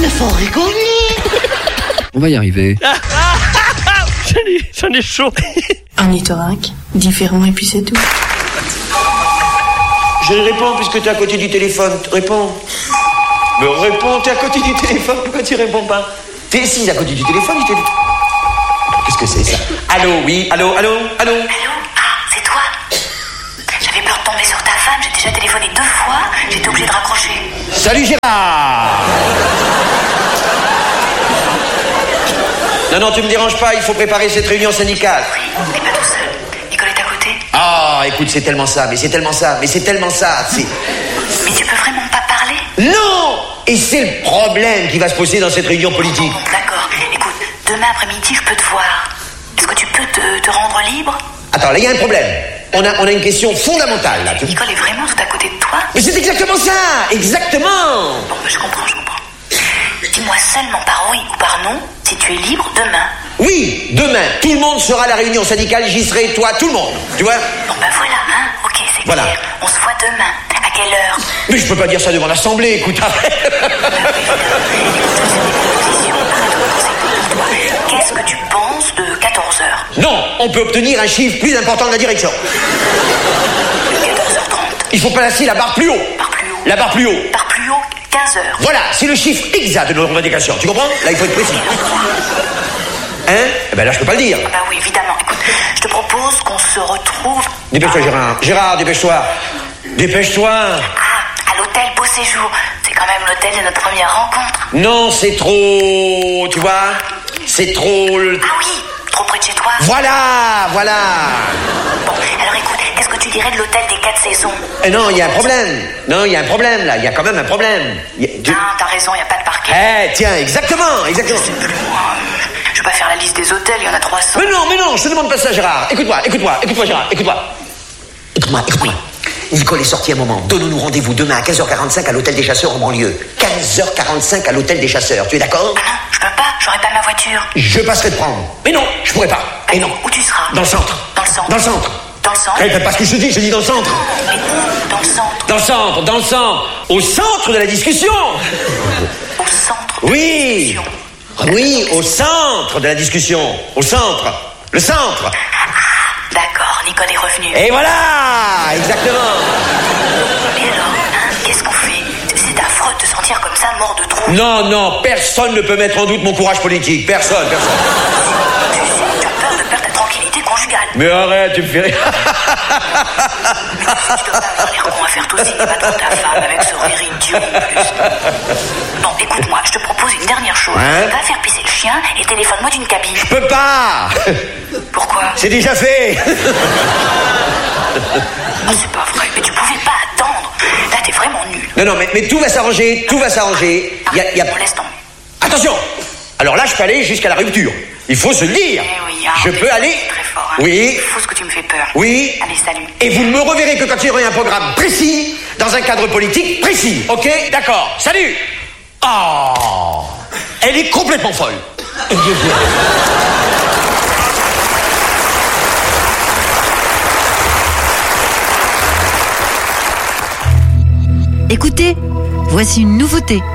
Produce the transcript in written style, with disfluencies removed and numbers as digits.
Mais faut rigoler. On va y arriver. J'en ai chaud. Un ornithorynque, différent et puis c'est tout. Je réponds puisque tu es à côté du téléphone. Réponds. Mais réponds, t'es à côté du téléphone. Pourquoi tu réponds pas? T'es assise à côté du téléphone, il Qu'est-ce que c'est ça? Allô, oui, allô. Allô? Ah, c'est toi? J'avais peur de tomber sur ta femme, j'ai déjà téléphoné 2 fois, j'étais obligée de raccrocher. Salut Gérard! Non, tu me déranges pas, il faut préparer cette réunion syndicale. Oui, t'es pas tout seul. Nicole est à côté? Ah, écoute, c'est tellement ça. Mais tu peux vraiment pas parler? Non! Et c'est le problème qui va se poser dans cette réunion politique. Bon, d'accord. Écoute, demain après-midi, je peux te voir. Est-ce que tu peux te rendre libre? Attends, là, il y a un problème. On a une question fondamentale, là. Nicole est vraiment tout à côté de toi? Mais c'est exactement ça! Exactement! Bon, je comprends. Dis-moi seulement par oui ou par non si tu es libre demain. Oui, demain. Tout le monde sera à la réunion syndicale, j'y serai, toi, tout le monde. Tu vois? Bon, ben voilà, hein? Ok, c'est voilà. Clair. On se voit demain. À quelle heure? Mais je peux pas dire ça devant l'Assemblée, écoute, arrête. Qu'est-ce que tu penses de 14h? Non, on peut obtenir un chiffre plus important de la direction. 14h30. Il faut placer la barre plus haut. La barre plus haut. Barre plus haut, 15h. Voilà, c'est le chiffre exact de notre revendication. Tu comprends? Là, il faut être précis. Hein? Eh ben là, je peux pas le dire. Ah bah oui, évidemment. Écoute, je te propose qu'on se retrouve... Dépêche-toi, Gérard. Gérard, dépêche-toi. Dépêche-toi. Ah, à l'hôtel Beau Séjour. C'est quand même l'hôtel de notre première rencontre. Non, c'est trop... Tu vois? C'est trop... Ah oui, trop près de chez toi. Voilà. Bon, alors écoute, qu'est-ce que tu dirais de l'hôtel des 4 saisons? Non, il y a un problème. Non, il y a un problème, là. Il y a quand même un problème. Non, t'as raison, il n'y a pas de parking. Tiens, exactement. Je sais plus, moi. Je vais pas faire la liste des hôtels, il y en a 300. Mais non, je te demande pas ça, Gérard. Écoute-moi, Gérard, écoute-moi. Nicole est sortie un moment. Donne-nous rendez-vous demain à 15h45 à l'hôtel des chasseurs en banlieue. 15h45 à l'hôtel des chasseurs. Tu es d'accord? Ah non, je peux pas, j'aurai pas ma voiture. Je passerai te prendre. Mais non, je pourrai pas. Et non. Où tu seras? Dans le centre. Dans le centre. Dans le centre. Dans le centre? Répète pas ce que je dis dans le centre. Mais où? Dans le centre. Dans le centre. Au centre de la discussion. Au centre de la discussion. Oui, au centre de la discussion. Au centre. Le centre. D'accord, Nicole est revenue. Et voilà, exactement. Mais alors, qu'est-ce qu'on fait? C'est affreux de se sentir comme ça, mort de trouille. Non, personne ne peut mettre en doute mon courage politique. Personne. Tu as peur de perdre ta tranquillité conjugale. Mais arrête, tu me fais rire. Tu dois pas avoir l'air con à faire tout cinéma devant ta femme avec ce rire idiot en plus. Bon, écoute-moi, je te propose une dernière chose. Va faire pisser le chien et téléphone-moi d'une cabine. Je peux pas. Pourquoi? C'est déjà fait. Oh, c'est pas vrai, mais tu pouvais pas attendre. Là, t'es vraiment nul. Non, mais tout va s'arranger, tout va s'arranger. On laisse tomber. Attention. Alors là, je peux aller jusqu'à la rupture. Il faut se le dire. Oui, je peux aller. Très fort, hein. Oui. C'est fou ce que tu me fais peur. Oui. Allez, salut. Et vous ne me reverrez que quand il y aura un programme précis, dans un cadre politique précis. Ok? D'accord. Salut. Oh. Elle est complètement folle. Écoutez, voici une nouveauté.